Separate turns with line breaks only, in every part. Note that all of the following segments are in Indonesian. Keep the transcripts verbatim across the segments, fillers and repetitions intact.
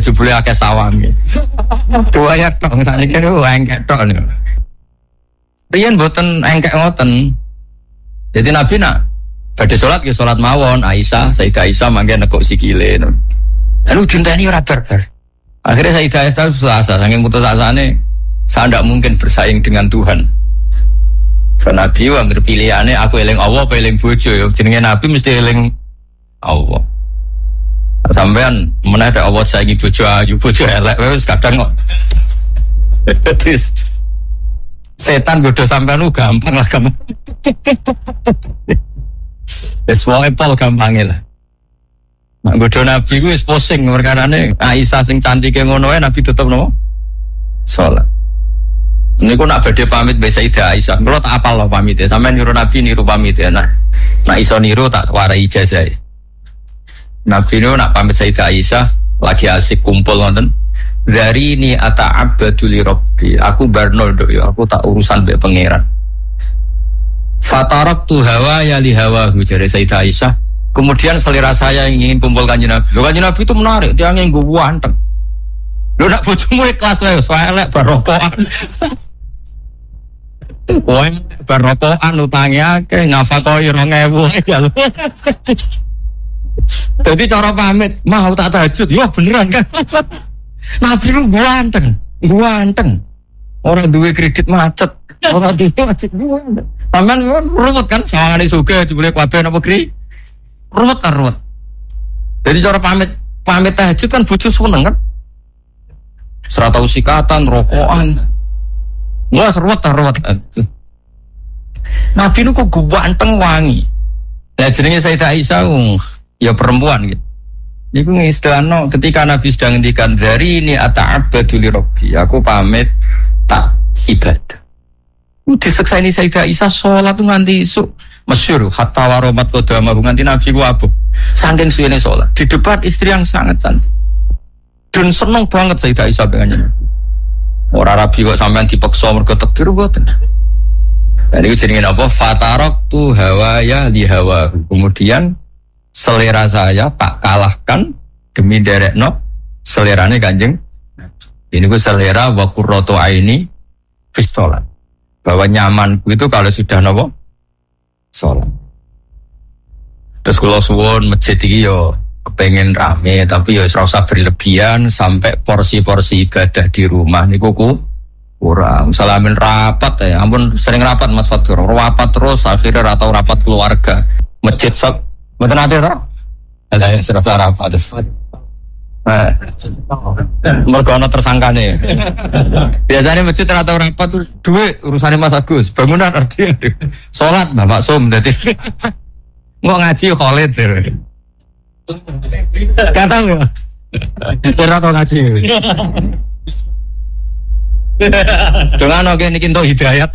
jebule akeh sawang. Dua ya tok sakniki niku engkek tok niku. Riyen mboten engkek ngoten. Jadi Nabi nak badhe salat ya salat mawon, Aisyah, Sayyidah Aisyah mangke nekuk sikile. Lalu dinteni ora barbar. Akhirnya Sayyidah Aisyah putus saking putus asane saya ndak mungkin bersaing dengan Tuhan. Karena Nabi anggere pilihane aku eling Allah apa eling bojo ya jenenge Nabi mesti eling Allah. Sampean meneh ada Allah saiki bojo ayu bojo elek wis kadang kok. Setan godo sampean lu gampang lah gampang. Wis wae pol gampange lah. Nek godo Nabi ku wis pusing perkarane Aisyah sing cantike ngono ae Nabi tetep nopo? Salat. Niku nak badhe pamit mbek Sayyidah Aisyah. Kula tak apal lho pamit e. Sampeyan niru Nabi niru pamit e. Nah, nak iso niru tak warai ijazah. Nabi niku nak pamit Sayyidah Aisyah lagi asik kumpul ngoten. Dari ini ata'abbadu li rabbi. Aku barno nduk ya, aku tak urusan mbek pangeran. Fataraktu hawa ya li hawahu jare Sayyidah Aisyah. Kemudian selera saya yang ingin kumpul Kanjeng Nabi. Lho Kanjeng Nabi itu menarik, dia ingin gue wanteng. Lho nak bojomu ikhlas wae, soalnya barokokan. Woi, barokokan utangnya akeh ngafakoi rong ewu ya lho. Jadi cara pamit, mau tak tahajud. Ya beneran kan. Nabi lu ganteng, ganteng. Orang duwe kredit macet, orang duwe macet ganteng. Taman ruwet kan sawangane sugih jebule kabeh napa kri? Ruwet kan ruwet. Jadi cara pamit pamit tahajud kan bojo seneng kan. Serata usikatan, rokokan. Wah, ruwet kan ruwet. Nabi nu kok ganteng wangi. Ya jenenge Sayyidah Aisyah ya perempuan gitu. Niku istilahno ketika Nabi sedang ngendikan dari ini ata'abbadu li rabbi. Aku pamit tak ibadah. Disekseni Sayyidah Aisyah salat nganti isuk. Masyhur hatta waromat qadama nganti Nabi ku abuk. Saking suwene salat. Di depan istri yang sangat cantik. Dan seneng banget Sayyidah Aisyah dengannya. Ora rabi kok sampean dipaksa mergo takdir mboten. Dan itu jenenge apa? Fataraktu hawaya li hawa. Kemudian selera saya tak kalahkan demi derekno selerane Kanjeng. Ini ku selera wa qurratu aini fi shalat. Bahwa nyamanku itu kalau sudah nopo salat. Terus kalau suwun masjid iki yo kepengen rame tapi yo ora usah berlebihan sampai porsi-porsi ibadah di rumah niku ku kurang. Salamin rapat ya, ampun sering rapat Mas Fatur. Rapat terus akhirnya atau rapat keluarga. Masjid sak mboten ate to? Lah ya serasa rapat terus. Nah, mergo ana tersangkane. Biasanya masjid atau rapat tuh duit urusane Mas Agus, bangunan ada. Salat Bapak Sum dadi. Engko ngaji Khalid. Kata lho. Ora tau ngaji. Dengan oke niki entuk hidayat.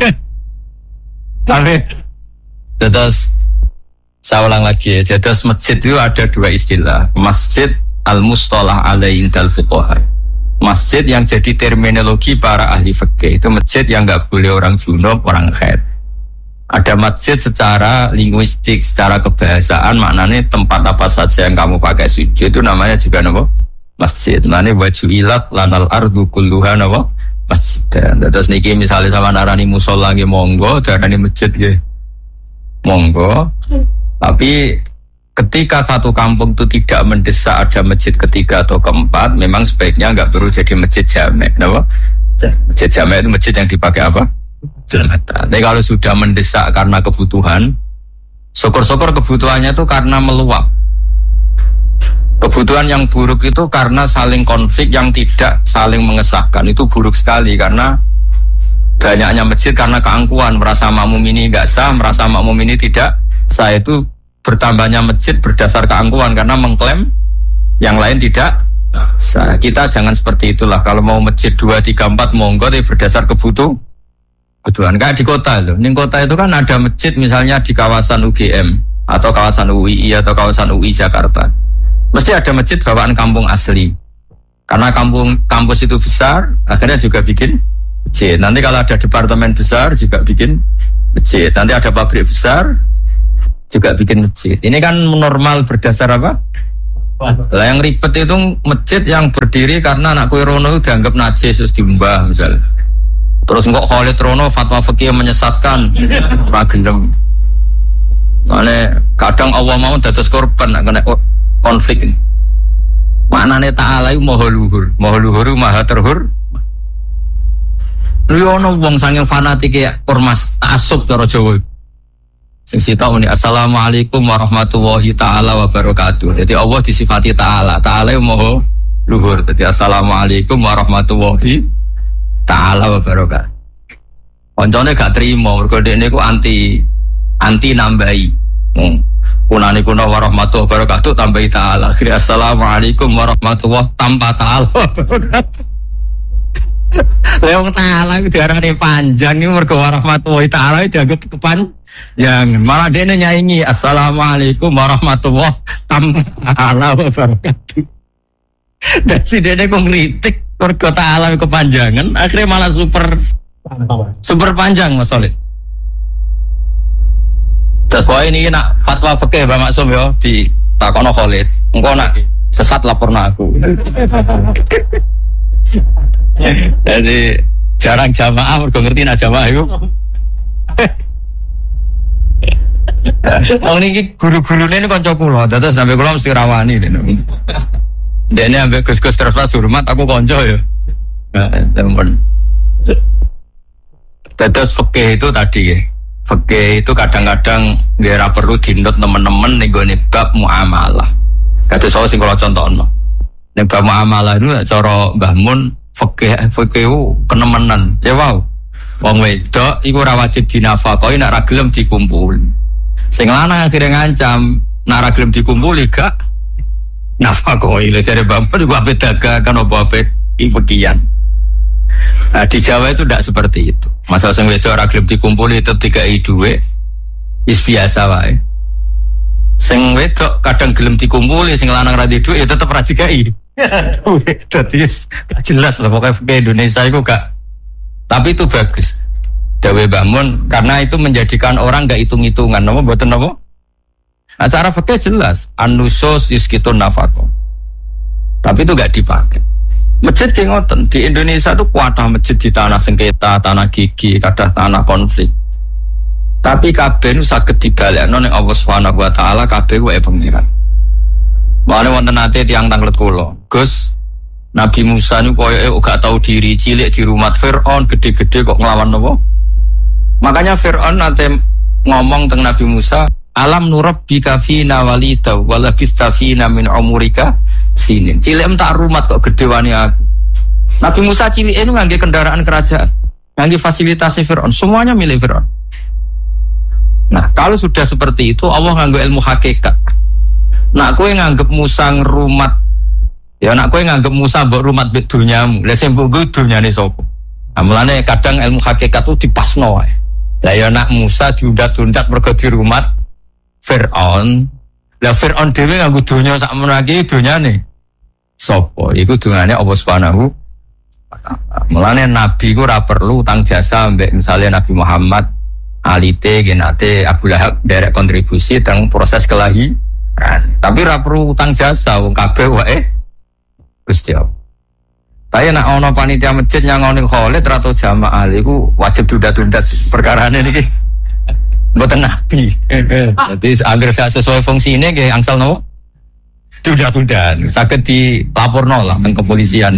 Tapi terus saya ulang lagi ya. Jadi masjid itu ada dua istilah. Masjid al-mustalah alaihi indal fuqaha. Masjid yang jadi terminologi para ahli fikih. Itu masjid yang enggak boleh orang junub, orang haid. Ada masjid secara linguistik, secara kebahasaan maknanya tempat apa saja yang kamu pakai sujud itu namanya juga apa? Masjid. Maknanya wajuilat lanal ardu kulluha apa? Masjid. Terus niki misalnya sama narani musola nggih monggo, darani masjid nggih monggo. Tapi ketika satu kampung itu tidak mendesak ada masjid ketiga atau keempat, memang sebaiknya enggak perlu jadi masjid jamek, napa? Masjid jamek itu masjid yang dipakai apa? Jumatan. Tapi kalau sudah mendesak karena kebutuhan, syukur-syukur kebutuhannya itu karena meluap. Kebutuhan yang buruk itu karena saling konflik yang tidak saling mengesahkan. Itu buruk sekali karena banyaknya masjid karena keangkuhan, merasa makmum ini enggak sah, merasa makmum ini tidak sah. Itu bertambahnya masjid berdasar keangkuhan karena mengklaim yang lain tidak sah. Kita jangan seperti itulah. Kalau mau masjid dua, tiga, empat monggo tapi berdasar kebutuhan. Kebutuhan kayak di kota loh. Di kota itu kan ada masjid misalnya di kawasan U G M atau kawasan U I I atau kawasan U I Jakarta. Mesti ada masjid bawaan kampung asli. Karena kampung kampus itu besar, akhirnya juga bikin masjid. Nanti kalau ada departemen besar juga bikin masjid. Nanti ada pabrik besar juga bikin masjid. Ini kan normal berdasar apa? Lah yang ribet itu masjid yang berdiri karena anak kue Rono itu dianggap najis terus diumbah misalnya. Terus kok Khalid Rono fatwa fikih menyesatkan, ora gelem. Mane kadang Allah mau dados korban kena konflik. Maknane ta'ala iku maha luhur, maha luhur maha terhur. Lha ono wong saking fanatike ormas ta'assub cara Jawa. Sing sita muni assalamualaikum warahmatullahi taala wabarakatuh. Jadi Allah disifati taala. Taala maha luhur. Jadi assalamualaikum warahmatullahi taala wabarakatuh. Koncone gak trimo mergo dekne ku anti anti nambahi. Hmm. Kunane kuna warahmatullahi wabarakatuh tambahi taala. Akhire assalamualaikum warahmatullahi tanpa taala wabarakatuh. Leong taala itu diarani panjang ini mergo warahmatullahi taala dianggap kepan. Jangan malah dia nyanyi assalamualaikum warahmatullahi wabarakatuh. Dan si dia kok ngeritik mergo taala kepanjangan akhirnya malah super super panjang Mas Solid. Terus wah ini nak fatwa fikih Pak Maksum ya di takono Khalid. Engko nak sesat laporna aku. Jadi jarang jamaah mergo ngerti nak jamaah itu. Oh ini guru-gurune ini kanca kula, terus sampe kula mesti rawani dene. Dene ambek Gus-gus terus pas hormat aku kanca ya. Nah, temen. Terus fikih itu tadi ya. Fikih itu kadang-kadang nggak perlu dinut teman-teman nih gue bab muamalah. Kata saya sing kalau contohno. Nih bab muamalah itu cara Mbah Mun fikih fikih kenemenan. Ya wow. Wong wedok iku ora wajib dinafakoi nek ra gelem dikumpul. Sing lanang akhire ngancam nek ra gelem dikumpuli gak nafakoi. Lha jare Mbah Mun iku ape dagangan apa ape ipekian. Nah, di Jawa itu tidak seperti itu. Masalah sing wedok ora gelem dikumpuli tetep dikai dhuwit. Wis biasa wae. Sing wedok kadang gelem dikumpuli, sing lanang ra dhuwit ya tetep ra dikai. Dadi gak jelas lah pokoknya fikih Indonesia itu gak. Tapi itu bagus. Dawe Mbah Mun karena itu menjadikan orang gak hitung-hitungan. Napa mboten napa? Acara fikih jelas, an-nusus yuskitun nafaqah. Tapi itu gak dipakai. Masjid kayak ngoten di Indonesia tuh kuatah masjid di tanah sengketa, tanah gigi, kadang tanah konflik. Tapi kabeh nu saged dibalekno ning Allah Subhanahu wa taala kabeh wae pengiran. Mane wonten nate tiyang tanglet kula. Gus, Nabi Musa niku koyoke gak tahu diri, cilik di rumah Firaun, gede-gede kok nglawan napa? Makanya Firaun nate ngomong teng Nabi Musa, alam nurabbika fina walida wa labista fina min umurika sinin. Cilik tak rumat kok gede wani aku. Nabi Musa cilik itu ngangge kendaraan kerajaan, ngangge fasilitas Firaun, semuanya milik Firaun. Nah, kalau sudah seperti itu Allah nganggo ilmu hakikat. Nak kowe nganggep Musa ngrumat, ya nak kowe nganggep Musa mbok rumat mbek donyamu. Lah sing mbok donyane sapa? Nah, mulane kadang ilmu hakikat itu dipasno wae. Lah ya nak Musa diundat-undat mergo dirumat Fir'aun, lah Fir'aun dhewe nganggo donya sak menake donyane sapa? Iku dongane Allah Subhanahu wa taala. Mulane nabi ku ora perlu utang jasa mbek misale Nabi Muhammad, alite genate Abu Lahab derek kontribusi teng proses kelahiran. Tapi ora perlu utang jasa wong kabeh wae Gusti Allah. Tapi nek ana panitia masjid nyangoni Khalid ra tau jamaah iku wajib tunda-tunda perkarane niki. Mboten nabi. Jadi agar sesuai fungsine nggih angsal nopo? Tunda-tunda. Saged dilaporno lah teng kepolisian.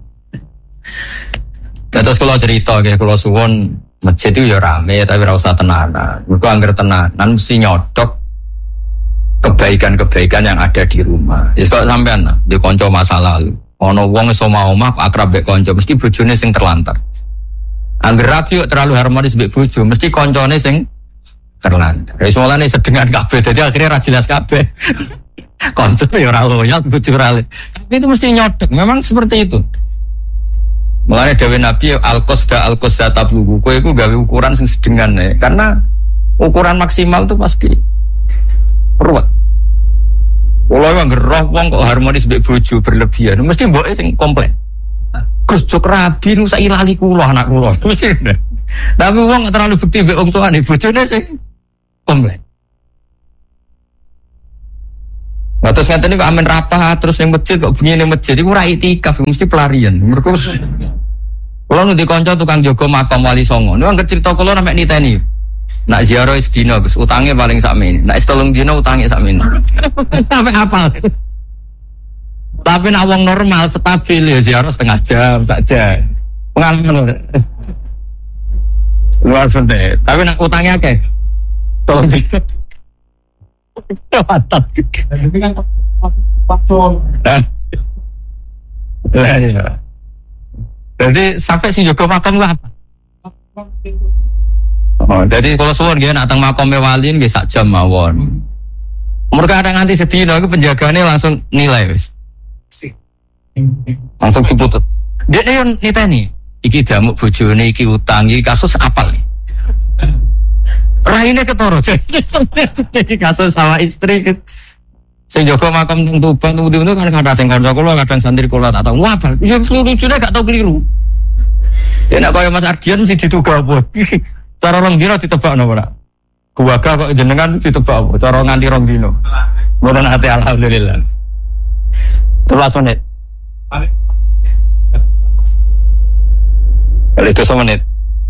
Terus kalau cerita nggih kula suwun masjid itu ya rame tapi ora usah tenanan. Mergo anggar tenanan mesti nyodok kebaikan-kebaikan yang ada di rumah. Wis kok sampean di kanca masa lalu. Ono wong iso omah akrab mbek kanca mesti bojone sing terlantar. Angger rapi terlalu harmonis mbek bojo mesti kancane sing terlantar. Wis mulane sedengan kabeh dadi akhirnya ra jelas kabeh. Kanca ya ora loyal, bojo ora. Tapi itu mesti nyodok, memang seperti itu. Mulane dawuh Nabi al-qasda al-qasda tablugu. Kowe iku gawe ukuran sing sedengan ya. Karena ukuran maksimal itu pasti ruwet. Kalau yang gerah wong kok harmonis mbek bojo berlebihan, mesti mboke sing komplain. Gus jok rabi nu saiki lali kula anak kula. Mesti. Tapi wong terlalu bukti mbek wong tuane bojone sing komplain. Nah, Terus ngeten niku amen rapah terus ning masjid kok bengi ning masjid iku ora itikaf mesti pelarian. Mergo kula nu dikonco tukang jaga makam Wali Songo. Niku anggere cerita kula sampe niteni. Nak ziarah sedina Gus, utange paling sakmene. Nak telung dina utange sakmene. Sampai apal. Tapi nak wong normal stabil ya ziarah setengah jam saja. Pengalaman. Luar biasa. Tapi nak utangnya akeh. Tolong dikit. Watat. Tapi kan pakso. Lah ya. Jadi sampai sing jaga makam ku apa? Oh, jadi kalau suwun nggih nak teng makame wali nggih sak jam mawon. Mereka ada nganti sedina iku penjagane langsung nilai wis. Langsung diputut. Dia yo niteni. Iki damuk bojone iki utang iki kasus apal nih. Raine ketara. Iki kasus sama istri sing jaga makam teng Tuban ngono kan kadang sing kanca kula kadang santri kula tak tahu. Wah, yo lucunya gak tau keliru. Ya nek kaya Mas Ardian sing dituga apa? Cara rong dino ditebakno ora? Kuwaga kok jenengan ditebak apa? Cara nganti rong dino. Mboten ate alhamdulillah. Telas menit. Kalau itu sama menit.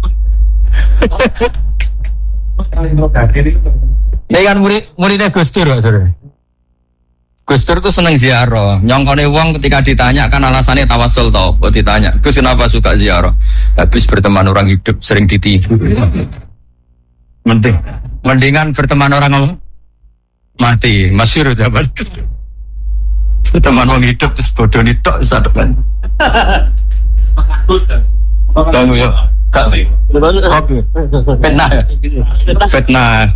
Ini kan murid muridnya Gus Dur, Gus Dur tuh seneng ziarah. Nyongkone wong ketika ditanya kan alasannya tawasul tau. Kok ditanya, Gus kenapa suka ziarah? Habis berteman orang hidup sering ditipu. Mending, mendingan berteman orang mati. Masyhur jawaban. Berteman orang hidup terus bodoh nih tok satu kan. Tunggu ya. Fitnah. Fitnah.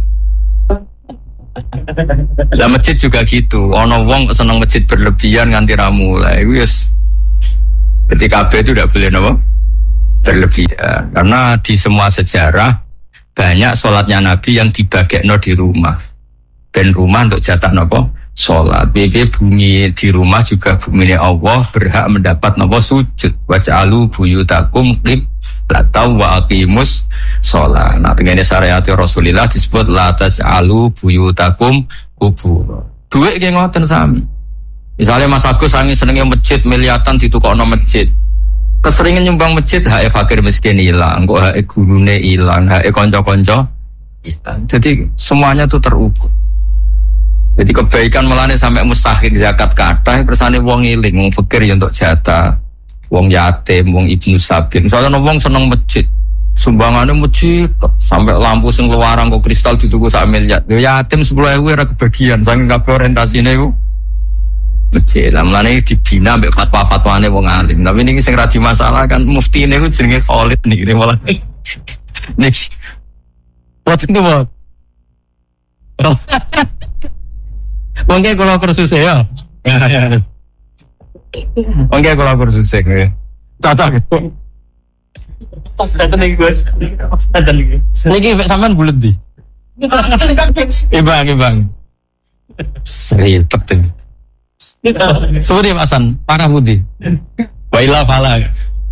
Lah masjid juga gitu. Ono wong seneng masjid berlebihan nganti ra mulai. Wis. Ketika kabeh itu tidak boleh napa? Berlebihan. Karena di semua sejarah banyak sholatnya Nabi yang dibagekno di rumah. Ben rumah untuk jatah napa? Sholat. Bebe bumi di rumah juga bumi Allah berhak mendapat napa sujud. Waj'alu buyutakum qiblatan wa aqimus sholat. Nah, dengan syariat Rasulullah disebut la taj'alu buyutakum qubur. Duit ki ngoten sami. Misalnya Mas Agus sange senenge masjid miliatan ditukokno masjid. Keseringan nyumbang masjid hak fakir miskin hilang, kok hak gurune hilang, hak kanca-kanca hilang. Jadi semuanya itu terukur. Jadi kebaikan melane sampai mustahik zakat kathah kersane wong ngiling, wong fakir ya untuk jatah, wong yatim, wong ibnu sabil. Soalnya wong seneng masjid, sumbangannya masjid sampai lampu sing luaran kok kristal dituku sak miliar. Ya yatim sepuluh ribu ora kebagian, saking kabeh orientasine iku masjid. Lah melane dibina mbek fatwa-fatwane wong alim. Tapi niki sing ra di masalah kan muftine iku jenenge Khalid niki malah. Niki. What itu, Bang? Mungkin kalau kursus ya, mungkin kalau kursus ya, cocok. Ada nih Gus, ada nih. Niki sampean bulet di. Ibang, ibang. Seri penting. Sorry Pak Hasan, parah budi. Wailah falah.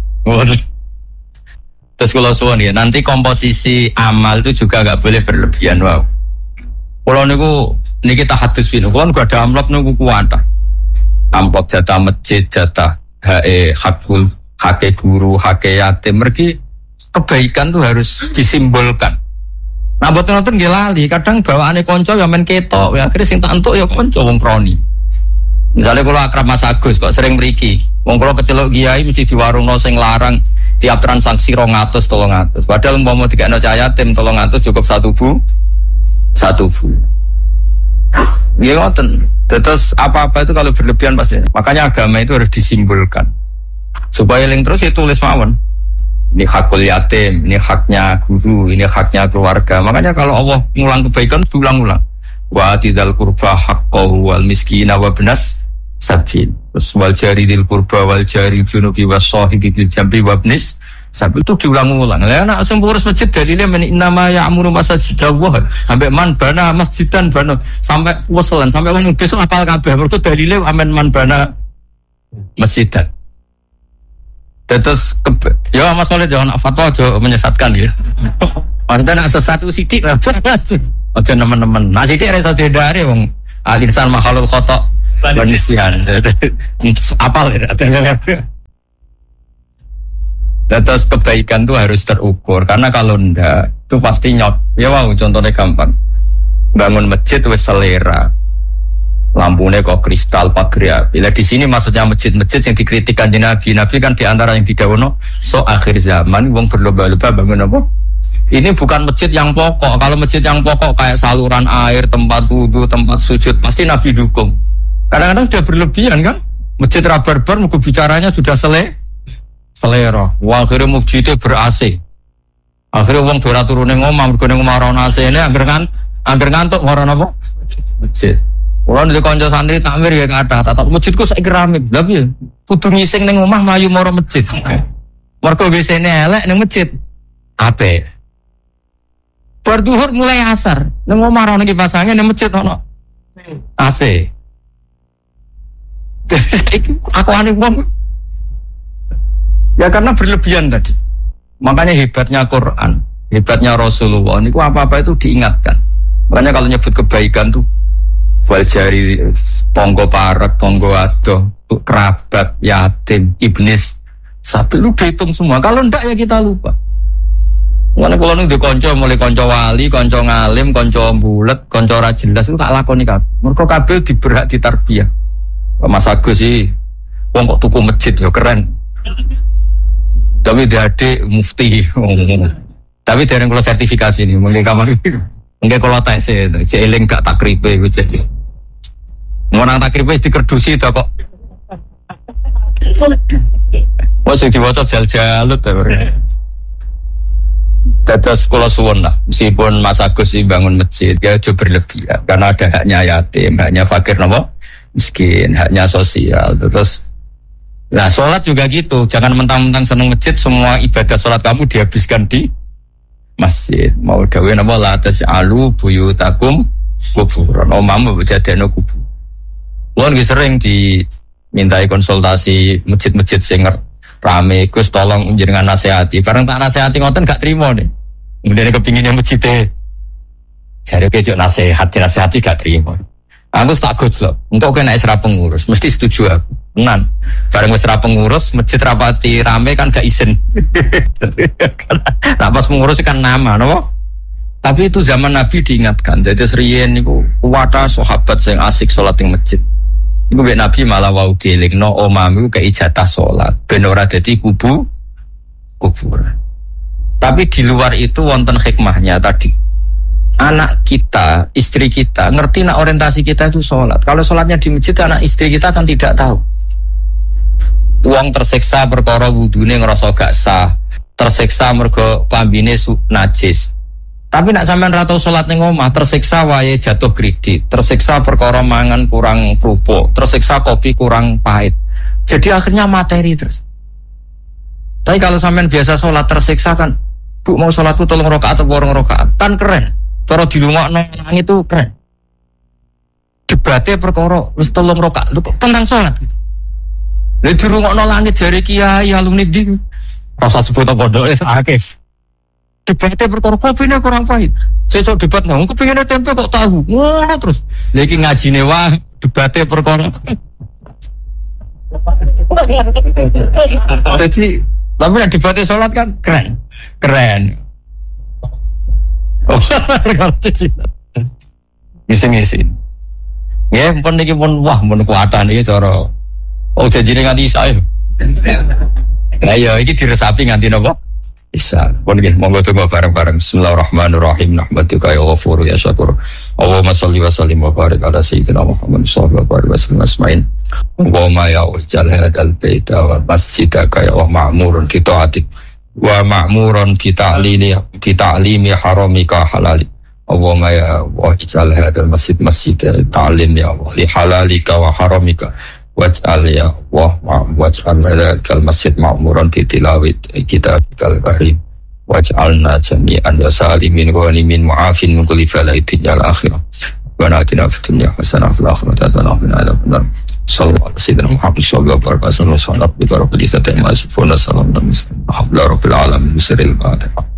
Terus kalau suwon ya, nanti komposisi amal itu juga nggak boleh berlebihan. Wow. Kalau niku ini kita hadis film, kalau nggak ada amplop niku kuatah. Amplop jatah masjid, jatah hae hakul, hake guru, hake yatim. Mergi kebaikan tuh harus disimbolkan. Nah buat nonton gelali, kadang bawaane konco yang main ketok, ya akhirnya sing tak entuk ya konco wong kroni. Misalnya kalau akrab Mas Agus kok sering meriki, wong kalau kecelok kiai mesti di warung no sing larang tiap transaksi rong atus tolong atus. Padahal mau mau tiga no cahaya tim tolong atus cukup satu bu, satu bu. Dia ngoten. Terus apa-apa itu kalau berlebihan pasti. Makanya agama itu harus disimbolkan supaya link terus itu tulis mawon. Ini hakul yatim, ini haknya guru, ini haknya keluarga. Makanya kalau Allah ngulang kebaikan, diulang-ulang. Wa tidal kurba haqqahu wal miskina wa benas sabil. Terus wal jari dil kurba wal jari junubi wa sahibi bil jambi wa benis sabil. Itu diulang-ulang. Lah anak sempurus masjid dalilnya men innama ya'muru masajidallah. Sampai man bana masjidan bana sampai weselan sampai wong besok hafal kabeh. Mergo dalile amen man bana masjidan. Terus ke, ya Mas Khalid jangan fatwa aja menyesatkan ya. Maksudnya nak sesatu sidik aja teman-teman. Nah sidik rasa dihindari wong al-insan makhluk khata Penisian. Apal ya? Terus kebaikan itu harus terukur karena kalau enggak itu pasti nyot. Ya wow, contohnya gampang. Bangun masjid wis selera. Lampunya kok kristal pagri api. Lah di sini maksudnya masjid-masjid yang dikritikan di Nabi. Nabi kan di antara yang didawono so akhir zaman wong berlomba-lomba bangun apa? Ini bukan masjid yang pokok. Kalau masjid yang pokok kayak saluran air, tempat wudu, tempat sujud, pasti Nabi dukung. Kadang-kadang sudah berlebihan kan? Masjid rabar-bar muka bicaranya sudah selesai. Selera. Wah, akhirnya masjidnya ber-A C. Akhirnya wong dora turune ngomong, mergo ning omah ora A C ne angger kan angger ngantuk ora napa? Masjid. Ora ndek kanca santri takmir ya kathah, tak masjidku saiki rame. Lah piye? Kudu ngising ning omah mlayu mara masjid. Mergo W C-ne elek ning masjid. Apik. Bar duhur mulai asar. Ning omah ora niki pasange ning masjid ono A C. Aku aneh wong. Ya karena berlebihan tadi. Makanya hebatnya Quran, hebatnya Rasulullah. Ini apa-apa itu diingatkan. Makanya kalau nyebut kebaikan tuh wal jari, tonggo parak, tonggo adoh, kerabat, yatim, iblis, sapi lu dihitung semua. Kalau enggak ya kita lupa. Makanya kalau nih konco mulai konco wali, konco ngalim, konco bulet, konco ora jelas itu tak lakoni kabeh. Mergo kabeh diberhak ditarbiyah. Mas Agus sih, wong kok tuku masjid ya keren. Tapi dia adik mufti. Tapi dari kalau sertifikasi ini, mungkin kamar ini, mungkin kalau tes itu, jeeling gak takribe itu jadi. Orang takribe dikerdusi itu kok. Wah sih diwaca jal-jalut ya. Terus kalau suwon lah, meskipun Mas Agus sih bangun masjid, ya coba berlebihan karena ada haknya yatim, haknya fakir, nopo miskin, haknya sosial. Terus nah sholat juga gitu, jangan mentang-mentang seneng masjid semua ibadah sholat kamu dihabiskan di masjid. Mau dawe nama la taj'alu buyutakum kuburan, omamu jadeno kubur. Lo lagi sering dimintai konsultasi masjid-masjid sing rame, Gus tolong jenengan nasihati. Bareng tak nasihati ngoten gak terima nih. Kemudian kepinginnya masjid deh. Jare kejo nasihat, dinasihati gak terima. Aku tak gojlok. Engkau kena isra pengurus, mesti setuju aku. Menan. Bareng isra pengurus, masjid rapati rame kan gak izin. Nah pas pengurus kan nama, no? Tapi itu zaman Nabi diingatkan. Jadi serian niku kuwata sahabat yang asik sholat ing masjid. Iku mbek Nabi malah wau dielingno omamu kei jatah sholat. Ben ora dadi kubu kuburan. Tapi di luar itu wonten hikmahnya tadi. Anak kita, istri kita, ngerti nak orientasi kita itu sholat. Kalau sholatnya di masjid, anak istri kita kan tidak tahu. Uang tersiksa perkara wudune ngerasa gak sah, tersiksa mergo klambine najis. Tapi nak sampean ra tau sholat ning omah, tersiksa wae jatuh kredit, tersiksa perkara mangan kurang kerupuk, tersiksa kopi kurang pahit. Jadi akhirnya materi terus. Tapi kalau sampean biasa sholat tersiksa kan, Bu mau sholatku tolong rakaat atau borong rakaat, kan keren. Cara dilungokno nang itu keren. Debatnya perkara wis tolong rakaat tentang salat. Lha dirungokno langit jare kiai alumni di. Rasa sebut pondok wis akeh. Debatnya perkara kopine kurang pahit. Sesuk debat nang kepengine tempe kok tahu. Ngono terus. Lha iki ngajine wae debatnya perkara. Jadi, tapi nek debatnya salat kan keren. Keren. Oh, kalau cicit, ngisi-ngisi. Ya, pun niki pun wah, pun kuatan ini cara. Oh, janji nganti Isa ya. Nah, ya, ini diresapi nganti nopo Isa. Pun niki, monggo tunggu bareng-bareng. Bismillahirrahmanirrahim. Nahmaduka ya ghafur ya syakur. Allahumma sholli wa sallim wa barik ala sayyidina Muhammad sallallahu alaihi wasallam asma'in. Allahumma ya ujal hadal baita wa masjidaka ya ma'murun fi ta'atik. Wa ma'muran fi ta'lili fi ta'limi haramika halali. Allahumma ya wa ij'al hadzal masjid masjid ta'lim ya wa li halalika wa haramika waj'al ya wa waj'al hadzal masjid ma'muran fi tilawit kitabikal karim waj'alna jami'an salimin ghanimin mu'afin min kulli bala'in ya al-akhirah wa atina fid dunya hasanah wa fil akhirati hasanah wa qina adzabannar. Sallallahu alaihi Muhammad sallallahu alaihi wasallam. Sallallahu alaihi wasallam. Alhamdulillah rabbil alamin.